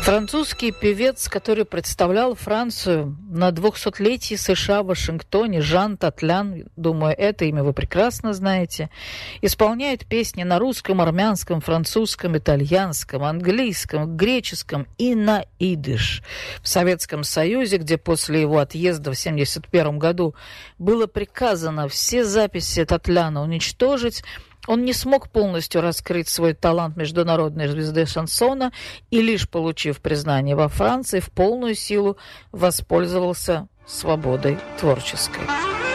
Французский певец, который представлял Францию на 200-летии США в Вашингтоне, Жан Татлян, думаю, это имя вы прекрасно знаете, исполняет песни на русском, армянском, французском, итальянском, английском, греческом и на идиш. В Советском Союзе, где после его отъезда в 1971 году было приказано все записи Татляна уничтожить, он не смог полностью раскрыть свой талант международной звезды шансона и, лишь получив признание во Франции, в полную силу воспользовался свободой творческой.